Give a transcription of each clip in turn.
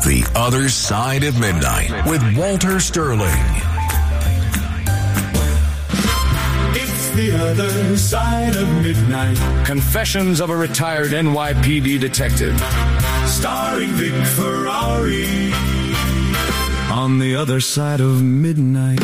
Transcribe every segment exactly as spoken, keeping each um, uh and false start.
The Other Side of Midnight with Walter Sterling. It's The Other Side of Midnight. Confessions of a retired N Y P D detective. Starring Vic Ferrari. On the Other Side of Midnight.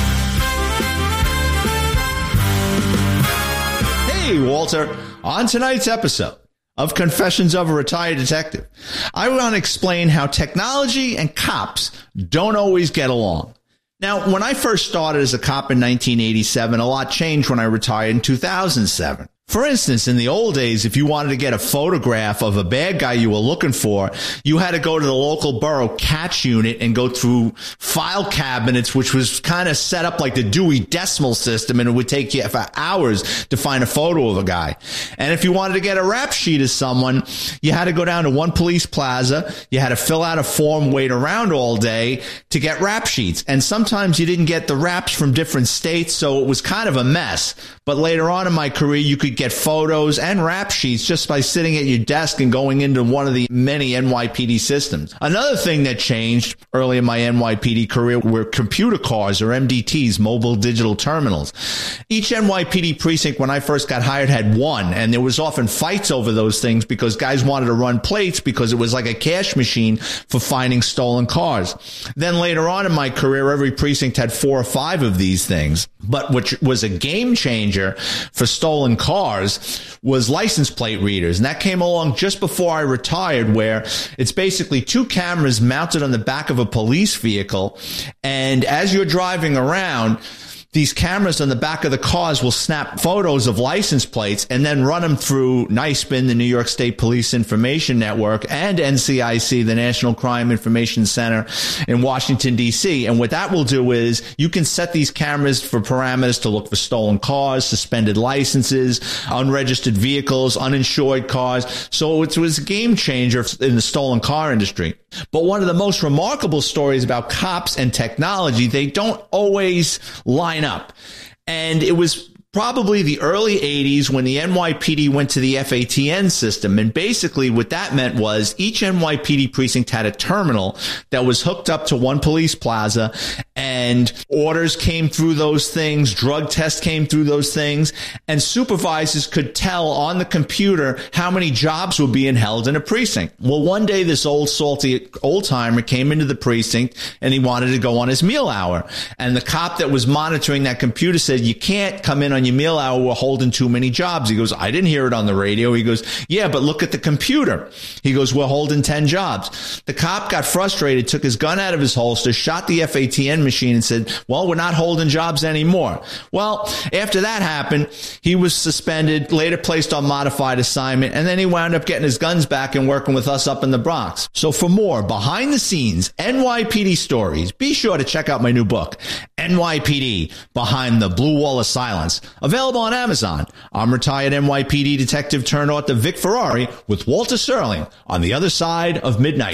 Hey, Walter. On tonight's episode of Confessions of a Retired Detective, I want to explain how technology and cops don't always get along. Now, when I first started as a cop in nineteen eighty-seven, a lot changed when I retired in two thousand seven. For instance, in the old days, if you wanted to get a photograph of a bad guy you were looking for, you had to go to the local borough catch unit and go through file cabinets, which was kind of set up like the Dewey Decimal System, and it would take you for hours to find a photo of a guy. And if you wanted to get a rap sheet of someone, you had to go down to one police plaza, you had to fill out a form, wait around all day to get rap sheets. And sometimes you didn't get the raps from different states, so it was kind of a mess. But later on in my career, you could get photos and rap sheets just by sitting at your desk and going into one of the many N Y P D systems. Another thing that changed early in my N Y P D career were computer cars, or M D Ts, mobile digital terminals. Each N Y P D precinct when I first got hired had one, and there was often fights over those things because guys wanted to run plates because it was like a cash machine for finding stolen cars. Then later on in my career, every precinct had four or five of these things. But which was a game changer for stolen cars was license plate readers. And that came along just before I retired, where it's basically two cameras mounted on the back of a police vehicle. And as you're driving around, these cameras on the back of the cars will snap photos of license plates and then run them through NISPIN, the New York State Police Information Network, and N C I C, the National Crime Information Center in Washington, D C. And what that will do is you can set these cameras for parameters to look for stolen cars, suspended licenses, unregistered vehicles, uninsured cars. So it was a game changer in the stolen car industry. But one of the most remarkable stories about cops and technology, they don't always line up. And it was probably the early eighties when the N Y P D went to the F A T N system. And basically what that meant was each N Y P D precinct had a terminal that was hooked up to one police plaza, and orders came through those things, drug tests came through those things, and supervisors could tell on the computer how many jobs were being held in a precinct. Well, one day this old salty old timer came into the precinct and he wanted to go on his meal hour. And the cop that was monitoring that computer said, "You can't come in on your meal hour, we're holding too many jobs." He goes, "I didn't hear it on the radio." He goes, "Yeah, but look at the computer." He goes, "We're holding ten jobs." The cop got frustrated, took his gun out of his holster, shot the F A T N machine and said, "Well, we're not holding jobs anymore." Well, after that happened, he was suspended, later placed on modified assignment, and then he wound up getting his guns back and working with us up in the Bronx. So for more behind the scenes N Y P D stories, be sure to check out my new book, N Y P D Behind the Blue Wall of Silence. Available on Amazon. I'm retired N Y P D detective turned author Vic Ferrari with Walter Sterling on the Other Side of Midnight.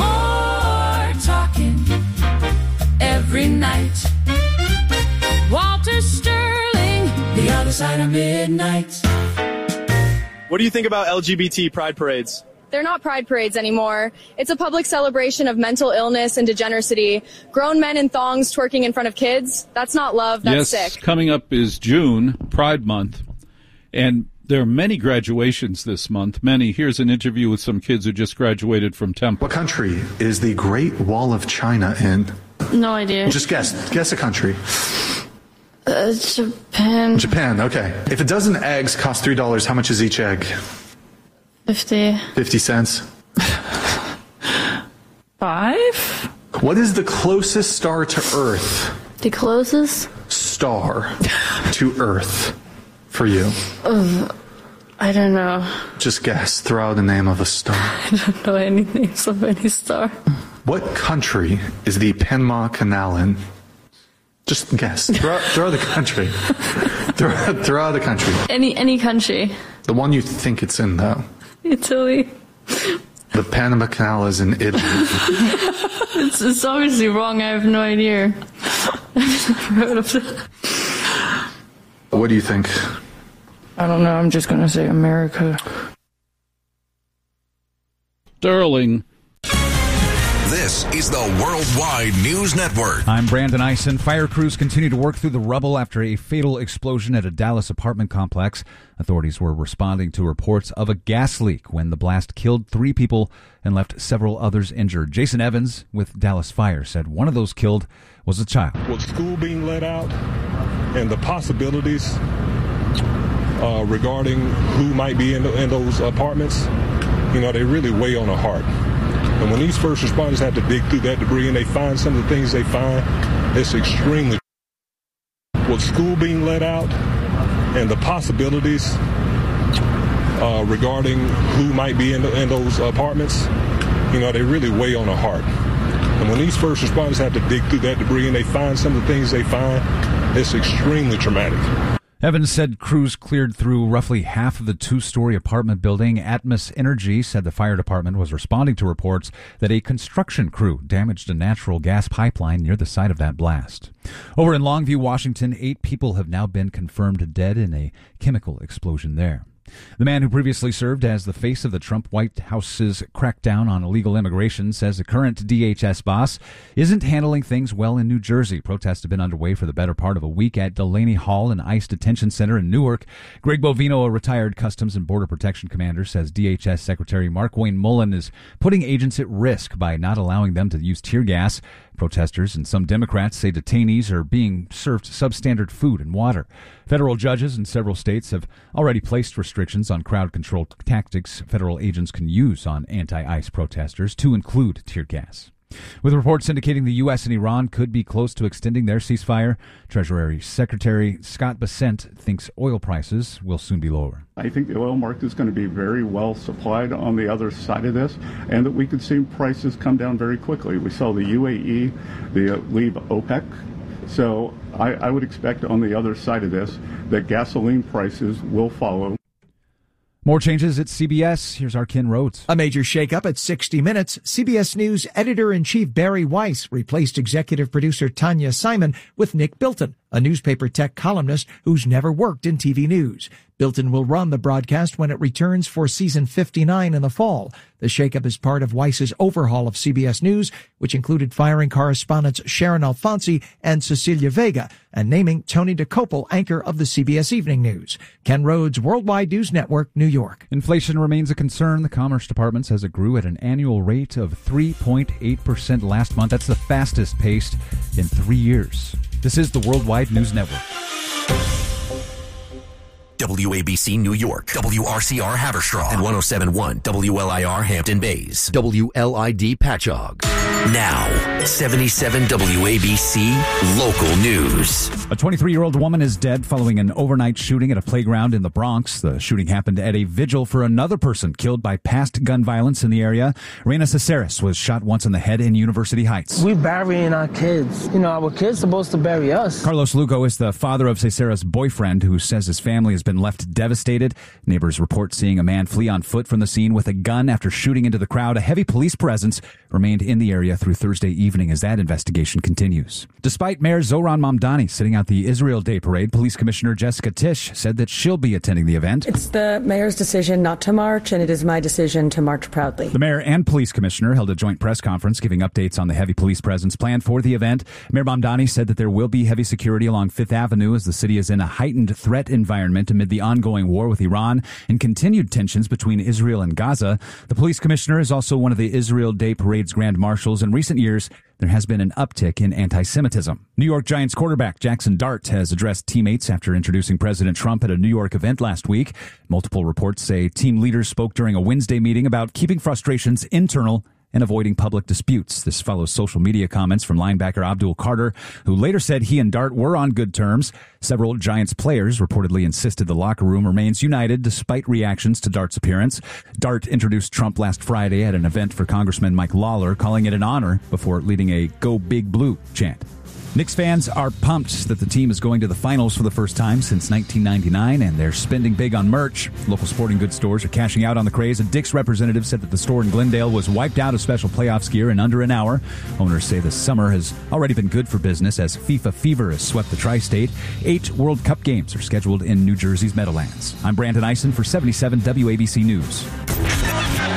More talking every night. Walter Sterling, the Other Side of Midnight. What do you think about L G B T pride parades? They're not pride parades anymore. It's a public celebration of mental illness and degeneracy. Grown men in thongs twerking in front of kids. That's not love. That's yes, sick. Coming up is June, Pride Month, and there are many graduations this month. Many. Here's an interview with some kids who just graduated from Temple. What country is the Great Wall of China in? No idea. Just guess. Guess a country. Uh, Japan. Japan, okay. If a dozen eggs cost three dollars, how much is each egg? Fifty. Fifty cents. Five? What is the closest star to Earth? The closest? Star to Earth for you. Uh, I don't know. Just guess. Throw out the name of a star. I don't know any names of any star. What country is the Panama Canal in? Just guess. Throw, throw the country. throw, throw out the country. Any any country. The one you think it's in, though. Italy. The Panama Canal is in Italy. it's, it's obviously wrong. I have no idea. I've never heard of that. What do you think? I don't know. I'm just going to say America. Sterling. This is the Worldwide News Network. I'm Brandon Eisen. Fire crews continue to work through the rubble after a fatal explosion at a Dallas apartment complex. Authorities were responding to reports of a gas leak when the blast killed three people and left several others injured. Jason Evans with Dallas Fire said one of those killed was a child. With school being let out and the possibilities uh, regarding who might be in, the, in those apartments, you know, they really weigh on the heart. And when these first responders have to dig through that debris and they find some of the things they find, it's extremely. With school being let out and the possibilities uh, regarding who might be in, the, in those apartments, you know, they really weigh on the heart. And when these first responders have to dig through that debris and they find some of the things they find, it's extremely traumatic. Evans said crews cleared through roughly half of the two-story apartment building. Atmos Energy said the fire department was responding to reports that a construction crew damaged a natural gas pipeline near the site of that blast. Over in Longview, Washington, eight people have now been confirmed dead in a chemical explosion there. The man who previously served as the face of the Trump White House's crackdown on illegal immigration says the current D H S boss isn't handling things well in New Jersey. Protests have been underway for the better part of a week at Delaney Hall, an ICE detention center in Newark. Greg Bovino, a retired Customs and Border Protection commander, says D H S Secretary Markwayne Mullin is putting agents at risk by not allowing them to use tear gas. Protesters and some Democrats say detainees are being served substandard food and water. Federal judges in several states have already placed restrictions on crowd control tactics federal agents can use on anti-ICE protesters, to include tear gas. With reports indicating the U S and Iran could be close to extending their ceasefire, Treasury Secretary Scott Bessent thinks oil prices will soon be lower. I think the oil market is going to be very well supplied on the other side of this, and that we could see prices come down very quickly. We saw the U A E the, uh, leave OPEC, so I, I would expect on the other side of this that gasoline prices will follow. More changes at C B S. Here's our Ken Rhodes. A major shakeup at sixty minutes. C B S News editor-in-chief Barry Weiss replaced executive producer Tanya Simon with Nick Bilton, a newspaper tech columnist who's never worked in T V news. Bilton will run the broadcast when it returns for season fifty-nine in the fall. The shakeup is part of Weiss's overhaul of C B S News, which included firing correspondents Sharon Alfonsi and Cecilia Vega and naming Tony DeCopel anchor of the C B S Evening News. Ken Rhodes, Worldwide News Network, New York. Inflation remains a concern. The Commerce Department says it grew at an annual rate of three point eight percent last month. That's the fastest paced in three years. This is the Worldwide News Network. W A B C New York, W R C R Haverstraw, and one oh seven point one W L I R Hampton Bays, W L I D Patchogue. Now, seventy-seven W A B C Local News. A twenty-three-year-old woman is dead following an overnight shooting at a playground in the Bronx. The shooting happened at a vigil for another person killed by past gun violence in the area. Reina Caceres was shot once in the head in University Heights. We burying our kids. You know, our kids supposed to bury us. Carlos Lugo is the father of Caceres' boyfriend, who says his family has been left devastated. Neighbors report seeing a man flee on foot from the scene with a gun after shooting into the crowd. A heavy police presence remained in the area through Thursday evening as that investigation continues. Despite Mayor Zohran Mamdani sitting out the Israel Day parade, Police Commissioner Jessica Tisch said that she'll be attending the event. It's the mayor's decision not to march, and it is my decision to march proudly. The mayor and police commissioner held a joint press conference giving updates on the heavy police presence planned for the event. Mayor Mamdani said that there will be heavy security along Fifth Avenue as the city is in a heightened threat environment amid the ongoing war with Iran and continued tensions between Israel and Gaza. The police commissioner is also one of the Israel Day parade's grand marshals. In recent years, there has been an uptick in anti-Semitism. New York Giants quarterback Jackson Dart has addressed teammates after introducing President Trump at a New York event last week. Multiple reports say team leaders spoke during a Wednesday meeting about keeping frustrations internal and avoiding public disputes. This follows social media comments from linebacker Abdul Carter, who later said he and Dart were on good terms. Several Giants players reportedly insisted the locker room remains united despite reactions to Dart's appearance. Dart introduced Trump last Friday at an event for Congressman Mike Lawler, calling it an honor before leading a Go Big Blue chant. Knicks fans are pumped that the team is going to the finals for the first time since nineteen ninety-nine, and they're spending big on merch. Local sporting goods stores are cashing out on the craze. A Dick's representative said that the store in Glendale was wiped out of special playoffs gear in under an hour. Owners say the summer has already been good for business as FIFA fever has swept the tri-state. Eight World Cup games are scheduled in New Jersey's Meadowlands. I'm Brandon Eisen for seventy-seven W A B C News.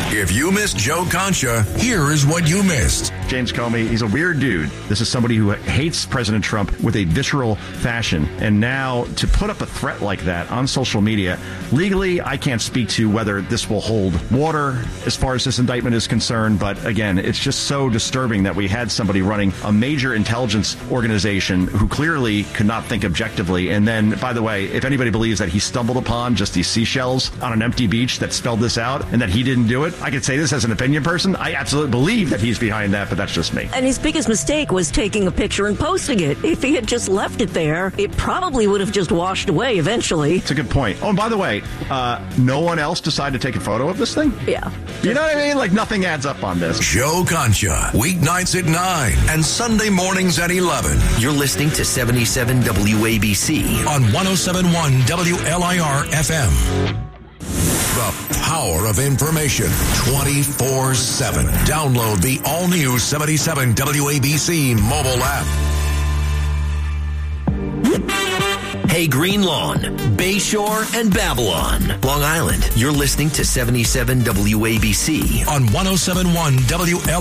If you missed Joe Concha, here is what you missed. James Comey, he's a weird dude. This is somebody who hates President Trump with a visceral fashion. And now to put up a threat like that on social media, legally, I can't speak to whether this will hold water as far as this indictment is concerned. But again, it's just so disturbing that we had somebody running a major intelligence organization who clearly could not think objectively. And then, by the way, if anybody believes that he stumbled upon just these seashells on an empty beach that spelled this out and that he didn't do it, I could say this as an opinion person. I absolutely believe that he's behind that, but that's just me. And his biggest mistake was taking a picture and posting it. If he had just left it there, it probably would have just washed away eventually. It's a good point. Oh, and by the way, uh, no one else decided to take a photo of this thing? Yeah. You know what I mean? Like, nothing adds up on this. Joe Concha, weeknights at nine and Sunday mornings at eleven. You're listening to seventy-seven W A B C on one oh seven point one W L I R F M. The power of information twenty-four seven. Download the all-new seventy-seven W A B C mobile app. Hey, Green Lawn, Bayshore, and Babylon, Long Island. You're listening to seventy-seven W A B C on one oh seven point one W L I R.